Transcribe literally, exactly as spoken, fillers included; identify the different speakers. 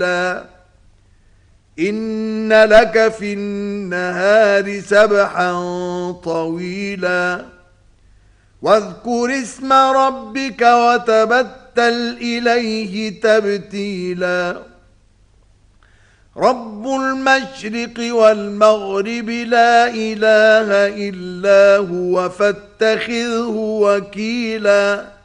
Speaker 1: إن لك في النهار سبحا طويلا واذكر اسم ربك وتبتل إليه تبتيلا رب المشرق والمغرب لا إله إلا هو فاتخذه وكيلا